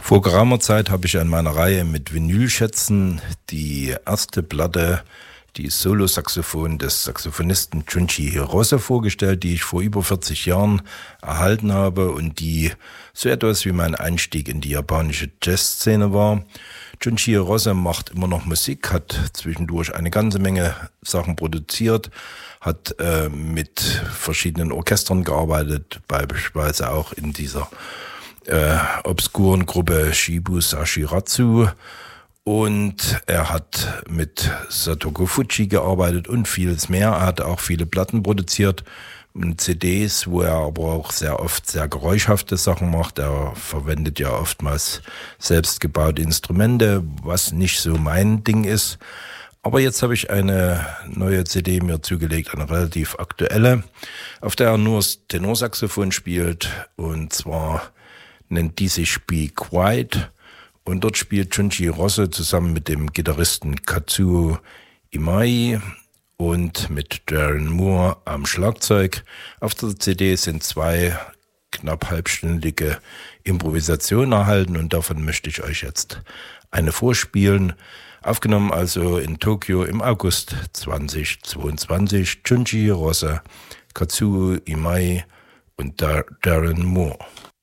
Vor geraumer Zeit habe ich an meiner Reihe mit Vinylschätzen die erste Platte, die Solosaxophon des Saxophonisten Junji Hirose vorgestellt, die ich vor über 40 Jahren erhalten habe und die so etwas wie mein Einstieg in die japanische Jazzszene war. Junji Hirose macht immer noch Musik, hat zwischendurch eine ganze Menge Sachen produziert, hat mit verschiedenen Orchestern gearbeitet, beispielsweise auch in dieser obskuren Gruppe Shibu Sashiratsu, und er hat mit Satoku Fuji gearbeitet und vieles mehr. Er hat auch viele Platten produziert und CDs, wo er aber auch sehr oft sehr geräuschhafte Sachen macht. Er verwendet ja oftmals selbstgebaute Instrumente, was nicht so mein Ding ist. Aber jetzt habe ich eine neue CD mir zugelegt, eine relativ aktuelle, auf der er nur das Tenorsaxophon spielt, und zwar nennt die sich Be Quiet, und dort spielt Junji Hirose zusammen mit dem Gitarristen Kazuo Imai und mit Darren Moore am Schlagzeug. Auf der CD sind 2 knapp halbstündige Improvisationen erhalten und davon möchte ich euch jetzt eine vorspielen. Aufgenommen also in Tokio im August 2022. Junji Hirose, Kazuo Imai und Darren Moore.